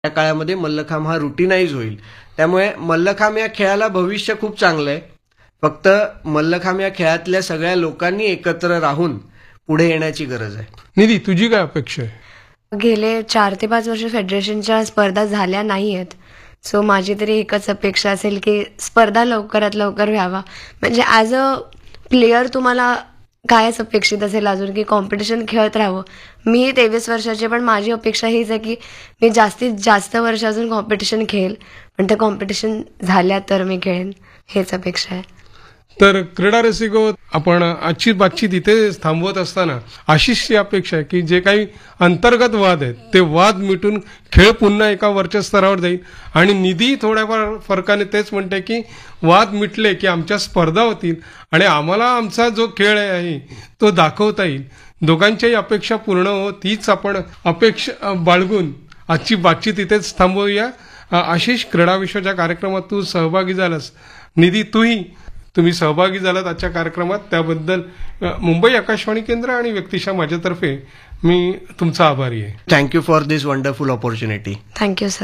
त्या काळामध्ये मल्लखांब हा रुटीनाइज होईल. त्यामुळे मल्लखांब या खेळाला भविष्य खूप चांगलं आहे. फक्त मल्लखांब या खेळातल्या सगळ्या लोकांनी एकत्र राहून पुढे येण्याची गरज आहे. निधी, तुझी काय अपेक्षा आहे? गेले 4 ते 5 वर्ष फेडरेशनच्या स्पर्धा झाल्या नाही आहेत. सो माझी तरी एकच अपेक्षा असेल की स्पर्धा लवकरात लवकर व्हावा. म्हणजे ॲज अ प्लेयर तुम्हाला कायच अपेक्षित असेल अजून की कॉम्पिटिशन खेळत राहावं. मी 23 वर्षाची, पण माझी अपेक्षा हीच आहे की मी जास्तीत जास्त वर्ष अजून कॉम्पिटिशन खेळेल. पण त्या कॉम्पिटिशन झाल्या तर मी खेळेन, हेच अपेक्षा आहे. तर क्रीडा रसिको, आपण आजची बातचीत इथे थांबवत असताना आशिषची अपेक्षा आहे की जे काही अंतर्गत वाद आहेत ते वाद मिटून खेळ पुन्हा एका वरच्या स्तरावर जाईल. आणि निधी थोड्याफार फरकाने तेच म्हणते की वाद मिटले की आमच्या स्पर्धा होतील आणि आम्हाला आमचा जो खेळ आहे तो दाखवता येईल. दोघांच्याही अपेक्षा पूर्ण हो, तीच आपण अपेक्षा बाळगून आजची बातचीत इथेच थांबवूया. आशिष, क्रीडा विश्वच्या कार्यक्रमात तू सहभागी झालास. निधी, तुम्ही सहभागी झालात आजच्या कार्यक्रमात, त्याबद्दल मुंबई आकाशवाणी केंद्र आणि व्यक्तिशः माझ्यातर्फे मी तुमचा आभारी आहे. Thank you for this wonderful opportunity. Thank you sir.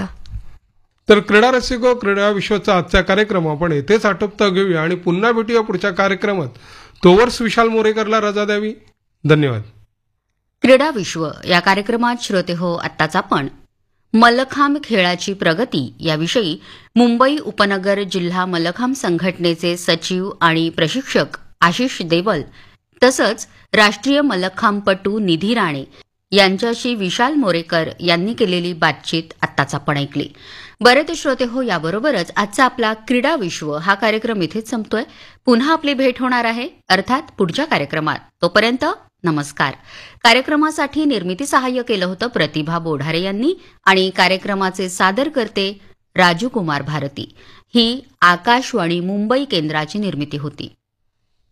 तर क्रीडा रसिको, क्रीडा विश्वचा आजचा कार्यक्रम आपण येथेच आटोपता घेऊया आणि पुन्हा भेटूया पुढच्या कार्यक्रमात. तोवर विशाल मोरेकरला रजा द्यावी. धन्यवाद. क्रीडा विश्व या कार्यक्रमात श्रोते हो, आत्ताच आपण मल्लखांब खेळाची प्रगती याविषयी मुंबई उपनगर जिल्हा मल्लखांब संघटनेचे सचिव आणि प्रशिक्षक आशिष देवल तसंच राष्ट्रीय मल्लखांबपटू निधी राणे यांच्याशी विशाल मोरेकर यांनी केलेली बातचीत आत्ताच आपण ऐकली. बरे ते श्रोते हो, याबरोबरच आजचा आपला क्रीडा विश्व हा कार्यक्रम इथेच संपतोय. पुन्हा आपली भेट होणार आहे, अर्थात पुढच्या कार्यक्रमात. तोपर्यंत नमस्कार. कार्यक्रमासाठी निर्मिती सहाय्य केलं होतं प्रतिभा बोढारे यांनी आणि कार्यक्रमाचे सादर करते राजू कुमार भारती. ही आकाशवाणी मुंबई केंद्राची निर्मिती होती.